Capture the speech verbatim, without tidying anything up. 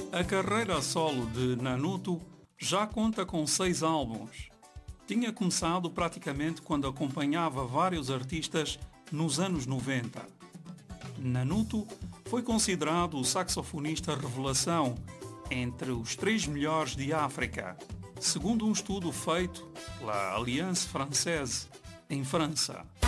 A carreira solo de Nanuto já conta com seis álbuns. Tinha começado praticamente quando acompanhava vários artistas nos anos noventa. Nanuto foi considerado o saxofonista revelação entre os três melhores de África, segundo um estudo feito pela Alliance Française, em França.